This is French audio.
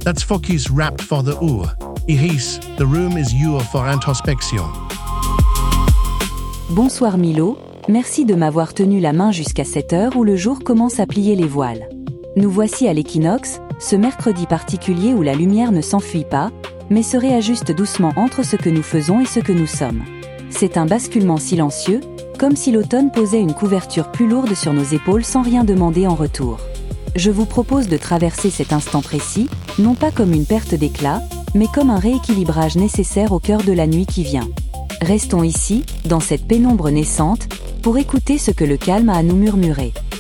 That's focus wrapped for the U. Ihis, the room is your for introspection. Bonsoir Milo, merci de m'avoir tenu la main jusqu'à cette heure où le jour commence à plier les voiles. Nous voici à l'équinoxe, ce mercredi particulier où la lumière ne s'enfuit pas, mais se réajuste doucement entre ce que nous faisons et ce que nous sommes. C'est un basculement silencieux, comme si l'automne posait une couverture plus lourde sur nos épaules sans rien demander en retour. Je vous propose de traverser cet instant précis, non pas comme une perte d'éclat, mais comme un rééquilibrage nécessaire au cœur de la nuit qui vient. Restons ici, dans cette pénombre naissante, pour écouter ce que le calme a à nous murmurer.